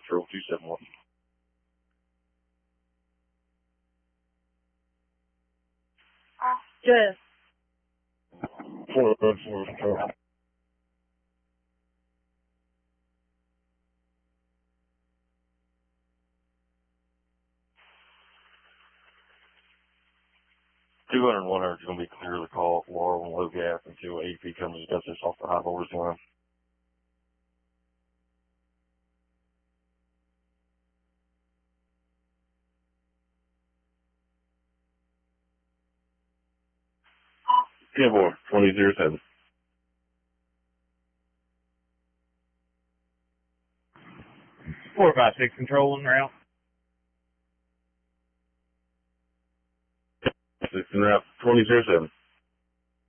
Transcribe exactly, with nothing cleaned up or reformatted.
Control two seven one. Jeff. Four oh four Control. two hundred and one hundred is going to be clear of the call, Laurel and low gap until A P comes and does this off the high voltage line. ten four, twenty oh seven. four five six Control en route. six en route, twenty oh seven.